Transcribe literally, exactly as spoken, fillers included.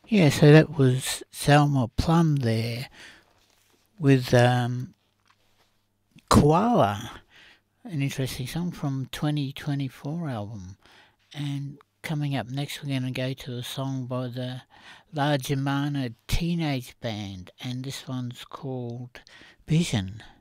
Yeah, so that was Selma Plum there with um, Koala, an interesting song from twenty twenty-four album. And coming up next, we're going to go to a song by the La Germana Teenage Band, and this one's called Vision.